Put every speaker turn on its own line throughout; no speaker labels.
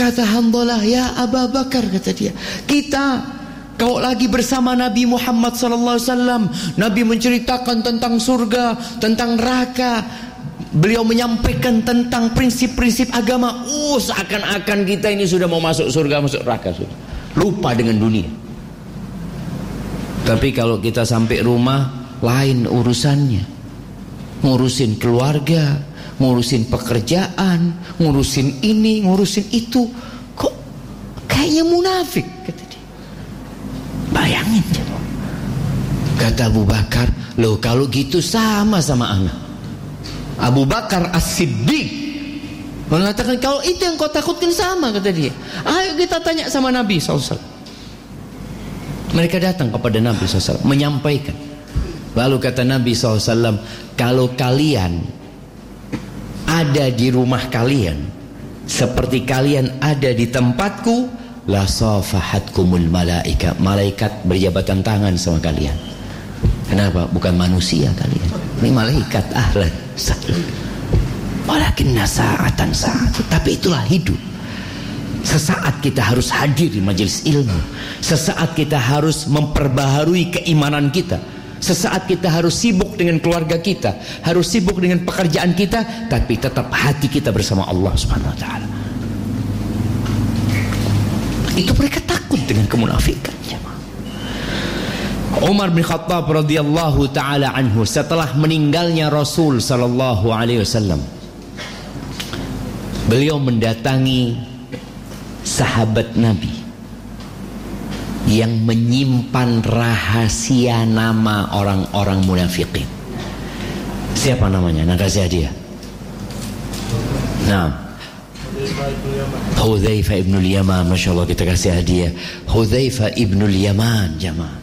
Kata Hanzalah, ya Abu Bakar, kata dia, kau lagi bersama Nabi Muhammad SAW. Nabi menceritakan tentang surga, tentang neraka. Beliau menyampaikan tentang prinsip-prinsip agama. Seakan-akan kita ini sudah mau masuk surga, masuk neraka sudah. Lupa dengan dunia. Tapi kalau kita sampai rumah, lain urusannya. Ngurusin keluarga, ngurusin pekerjaan, ngurusin ini, ngurusin itu. Kok kayaknya munafik, kata dia. Bayangin. Kata Abu Bakar, loh kalau gitu sama anak. Abu Bakar As-Siddiq mengatakan, kalau itu yang kau takutin sama, kata dia. Ayo kita tanya sama Nabi SAW. Mereka datang kepada Nabi SAW menyampaikan. Lalu kata Nabi SAW, kalau kalian ada di rumah kalian seperti kalian ada di tempatku, la safahatkumul malaika, malaikat berjabatan tangan sama kalian. Kenapa? Bukan manusia kalian, ini malaikat. Ahlan sahlan. Walakinna sa'atan sa'at. Tapi itulah hidup. Sesaat kita harus hadir di majelis ilmu. Sesaat kita harus memperbaharui keimanan kita. Sesaat kita harus sibuk dengan keluarga kita, harus sibuk dengan pekerjaan kita, tapi tetap hati kita bersama Allah Subhanahu wa taala. Itu mereka takut dengan kemunafikan. Umar bin Khattab radhiyallahu taala anhu, setelah meninggalnya Rasul sallallahu alaihi wasallam, beliau mendatangi sahabat Nabi yang menyimpan rahasia nama orang-orang munafikin. Siapa namanya? Nak kasih hadiah. Nah, Hudzaifah ibn al-Yaman. Masya Allah, kita kasih hadiah Hudzaifah ibn al-Yaman. Jamaah,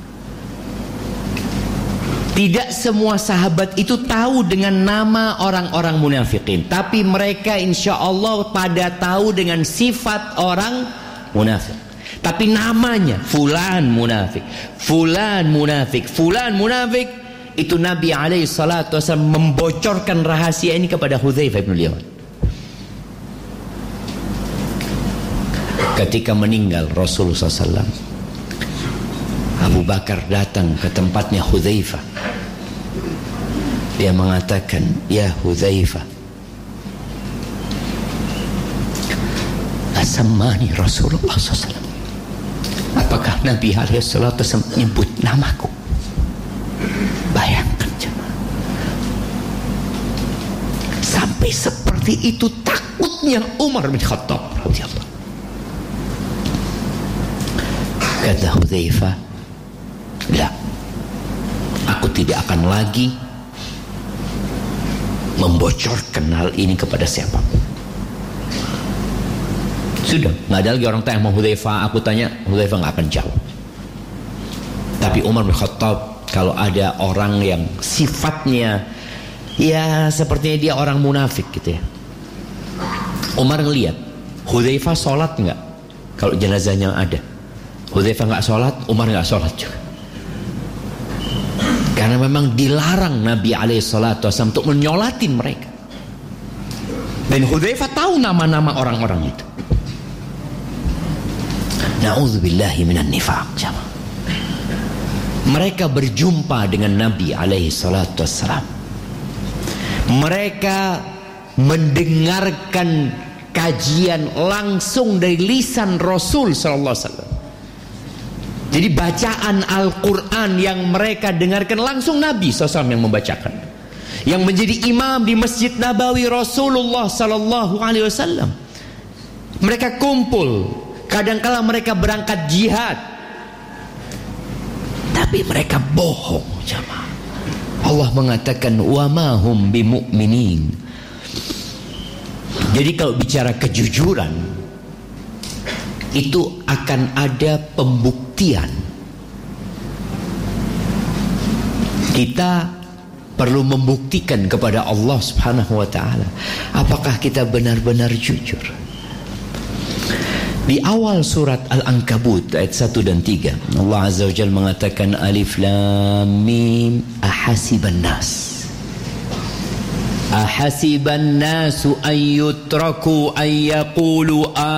tidak semua sahabat itu tahu dengan nama orang-orang munafikin, tapi mereka insya Allah pada tahu dengan sifat orang munafik. Tapi namanya fulan munafik, fulan munafik, fulan munafik, itu Nabi SAW membocorkan rahasia ini kepada Hudzaifah bin Yaman. Ketika meninggal Rasulullah SAW, Abu Bakar datang ke tempatnya Hudzaifah. Dia mengatakan, ya Hudzaifah, asammani Rasulullah SAW. Apakah Nabi SAW menyebut namaku? Bayangkan jemaah. Sampai seperti itu takutnya Umar bin Khattab radhiyallahu. Kata Hudzaifah, la, aku tidak akan lagi membocorkan hal ini kepada siapapun. Sudah, nggak ada lagi orang tanya sama Hudzaifah. Aku tanya, Hudzaifah nggak akan jawab. Tapi Umar bin Khattab, kalau ada orang yang sifatnya ya sepertinya dia orang munafik gitu ya, Umar ngelihat Hudzaifah sholat nggak kalau jenazahnya ada. Hudzaifah nggak sholat, Umar nggak sholat juga. Karena memang dilarang Nabi SAW untuk menyolatin mereka. Dan Hudzaifah tahu nama-nama orang-orang itu. Na'udzubillahi minan nifaq. Mereka berjumpa dengan Nabi SAW. Mereka mendengarkan kajian langsung dari lisan Rasul SAW. Jadi bacaan Al-Quran yang mereka dengarkan langsung Nabi SAW yang membacakan. Yang menjadi imam di Masjid Nabawi Rasulullah SAW. Mereka kumpul. Kadangkala mereka berangkat jihad, tapi mereka bohong jamaah. Allah mengatakan wa ma hum bimu'minin. Jadi kalau bicara kejujuran, itu akan ada pembuktian. Kita perlu membuktikan kepada Allah Subhanahu wa taala apakah kita benar-benar jujur. Di awal surat Al-Ankabut ayat 1 dan 3, Allah Azza wa Jalla mengatakan alif lam mim ahasiban nasu an yutraku an yaqulu